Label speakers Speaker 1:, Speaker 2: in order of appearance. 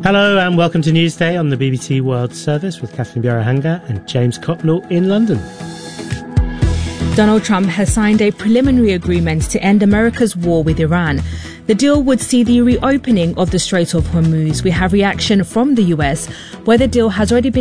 Speaker 1: Hello and welcome to Newsday on the BBC World Service with Catherine Bjarahanga and James Copnall in London.
Speaker 2: Donald Trump has signed a preliminary agreement to end America's war with Iran. The deal would see the reopening of the Strait of Hormuz. We have reaction from the US, where the deal has already been